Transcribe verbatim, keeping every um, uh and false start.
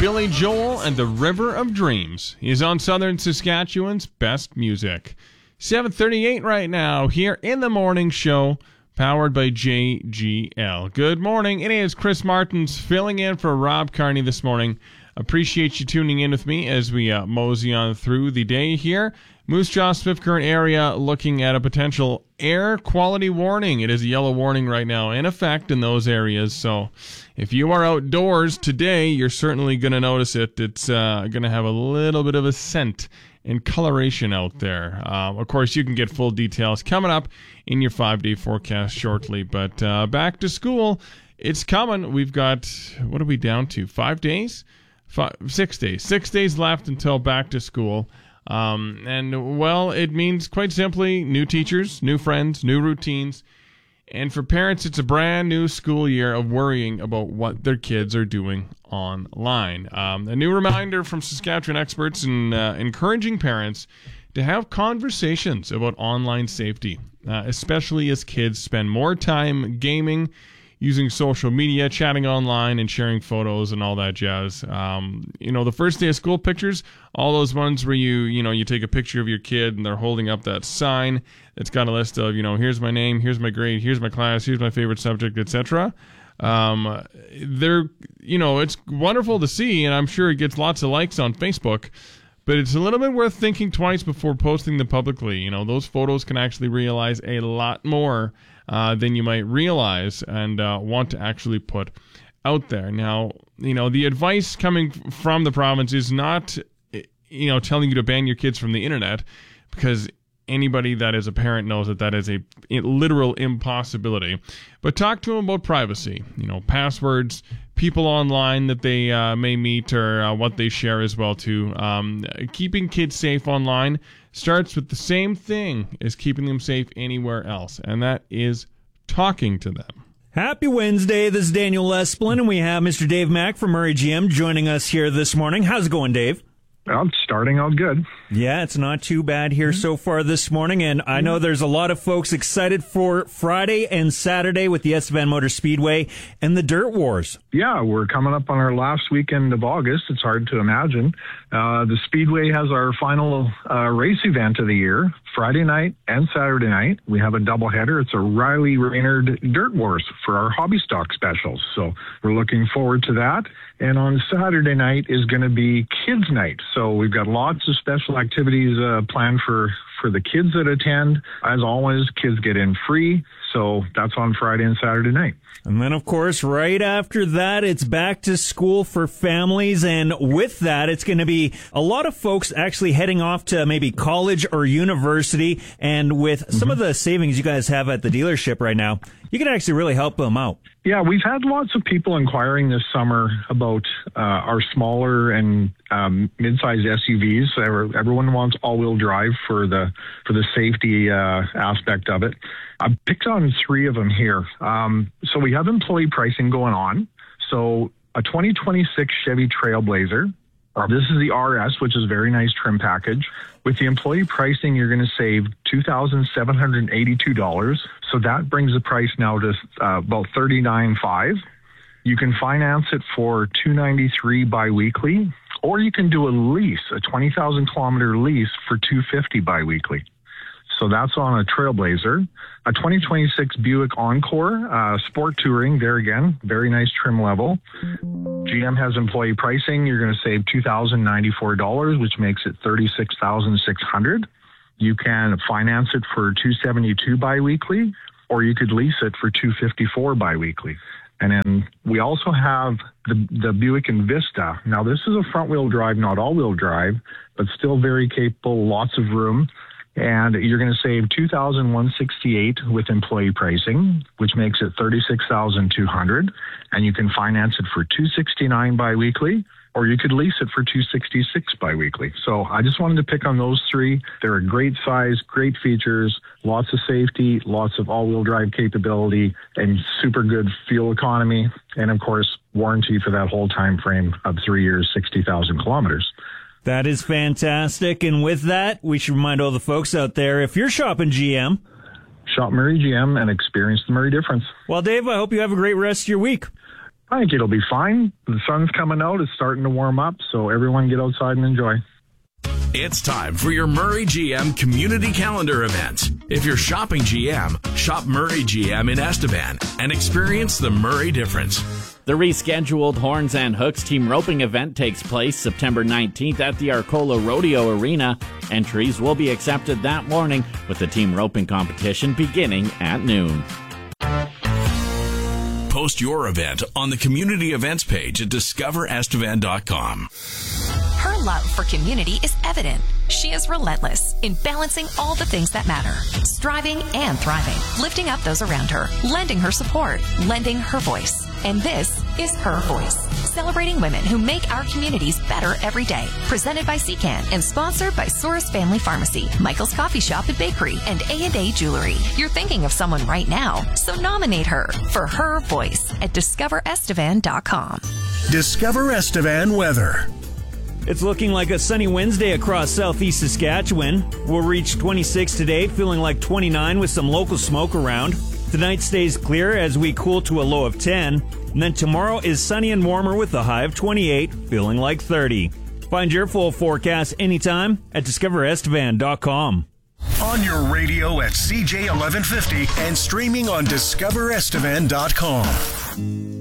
Billy Joel and the River of Dreams. He's on Southern Saskatchewan's best music. seven thirty-eight right now here in the morning show, powered by J G L. Good morning. It is Chris Martins filling in for Rob Carney this morning. Appreciate you tuning in with me as we uh, mosey on through the day here. Moose Jaw, Smith Current area looking at a potential air quality warning. It is a yellow warning right now in effect in those areas. So if you are outdoors today, you're certainly going to notice it. It's uh, going to have a little bit of a scent and coloration out there. Uh, of course, you can get full details coming up in your five-day forecast shortly. But uh, back to school, it's coming. We've got, what are we down to? Five days? Five, six days. Six days left until back to school. Um, and, well, it means quite simply new teachers, new friends, new routines. And for parents, it's a brand new school year of worrying about what their kids are doing online. Um, a new reminder from Saskatchewan experts in uh, encouraging parents to have conversations about online safety, uh, especially as kids spend more time gaming, using social media, chatting online, and sharing photos and all that jazz. Um, you know, the first day of school pictures, all those ones where you, you know, you take a picture of your kid and they're holding up that sign that's got a list of, you know, here's my name, here's my grade, here's my class, here's my favorite subject, et cetera. Um, they're, you know, it's wonderful to see, and I'm sure it gets lots of likes on Facebook. But it's a little bit worth thinking twice before posting them publicly. You know, those photos can actually realize a lot more uh, than you might realize and uh, want to actually put out there. Now, you know, the advice coming from the province is not, you know, telling you to ban your kids from the internet, because anybody that is a parent knows that that is a literal impossibility. But talk to them about privacy, you know, passwords, people online that they uh, may meet, or uh, what they share as well too. Um, keeping kids safe online starts with the same thing as keeping them safe anywhere else, and that is talking to them. Happy Wednesday. This is Daniel Lesplin, and we have Mister Dave Mack from Murray G M joining us here this morning. How's it going, Dave? Well, it's starting out good. Yeah, it's not too bad here so far this morning, and I know there's a lot of folks excited for Friday and Saturday with the Estevan Motor Speedway and the Dirt Wars. Yeah, we're coming up on our last weekend of August. It's hard to imagine. Uh, the Speedway has our final uh, race event of the year, Friday night and Saturday night. We have a doubleheader. It's a Riley Raynard Dirt Wars for our hobby stock specials. So we're looking forward to that. And on Saturday night is going to be Kids Night. So we've got lots of special activities uh, planned for, for the kids that attend. As always, kids get in free. So that's on Friday and Saturday night. And then, of course, right after that, it's back to school for families. And with that, it's going to be a lot of folks actually heading off to maybe college or university. And with some mm-hmm. of the savings you guys have at the dealership right now, you can actually really help them out. Yeah, we've had lots of people inquiring this summer about uh, our smaller and um, mid-sized S U Vs. Everyone wants all-wheel drive for the for the safety uh, aspect of it. I've picked on three of them here. Um, so we have employee pricing going on. So a twenty twenty-six Chevy Trailblazer. Uh, this is the R S, which is a very nice trim package. With the employee pricing, you're going to save two thousand seven hundred eighty-two dollars. So that brings the price now to uh, about thirty-nine thousand five hundred dollars. You can finance it for two hundred ninety-three dollars biweekly, or you can do a lease, a twenty thousand kilometer lease for two hundred fifty dollars biweekly. So that's on a Trailblazer. A twenty twenty-six Buick Encore, uh, sport touring, there again, very nice trim level. G M has employee pricing. You're going to save two thousand ninety-four dollars, which makes it thirty-six thousand six hundred dollars. You can finance it for two hundred seventy-two dollars biweekly, or you could lease it for two hundred fifty-four dollars biweekly. And then we also have the, the Buick Envista. Now, this is a front-wheel drive, not all-wheel drive, but still very capable, lots of room. And you're going to save two thousand one hundred sixty-eight dollars with employee pricing, which makes it thirty-six thousand two hundred dollars. And you can finance it for two hundred sixty-nine dollars biweekly, or you could lease it for two hundred sixty-six dollars biweekly. So I just wanted to pick on those three. They're a great size, great features, lots of safety, lots of all-wheel drive capability, and super good fuel economy. And, of course, warranty for that whole time frame of three years, sixty thousand kilometers. That is fantastic. And with that, we should remind all the folks out there, if you're shopping G M, shop Murray G M and experience the Murray difference. Well, Dave, I hope you have a great rest of your week. I think it'll be fine. The sun's coming out. It's starting to warm up, so everyone get outside and enjoy. It's time for your Murray G M community calendar event. If you're shopping G M, shop Murray G M in Estevan and experience the Murray difference. The rescheduled Horns and Hooks team roping event takes place September nineteenth at the Arcola Rodeo Arena. Entries will be accepted that morning with the team roping competition beginning at noon. Post your event on the community events page at discover estevan dot com. Her love for community is evident. She is relentless in balancing all the things that matter, striving and thriving, lifting up those around her, lending her support, lending her voice. And this is Her Voice, celebrating women who make our communities better every day. Presented by C CAN and sponsored by Souris Family Pharmacy, Michael's Coffee Shop and Bakery, and A and A Jewelry. You're thinking of someone right now, so nominate her for Her Voice at discover estevan dot com. Discover Estevan weather. It's looking like a sunny Wednesday across southeast Saskatchewan. We'll reach twenty-six today, feeling like twenty-nine with some local smoke around. Tonight stays clear as we cool to a low of ten. And then tomorrow is sunny and warmer with a high of twenty-eight, feeling like thirty. Find your full forecast anytime at discover estevan dot com. On your radio at C J eleven fifty and streaming on discover estevan dot com.